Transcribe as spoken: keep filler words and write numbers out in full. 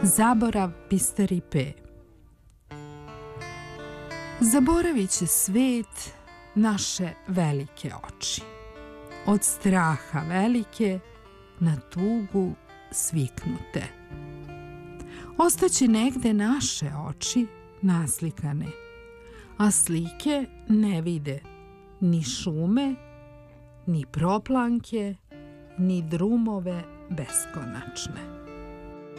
Zaborav Pisteri P. Zaboravit će svet naše velike oči. Od straha velike na tugu sviknute. Ostaće negde naše oči naslikane, a slike ne vide ni šume, ni proplanke, ni drumove beskonačne.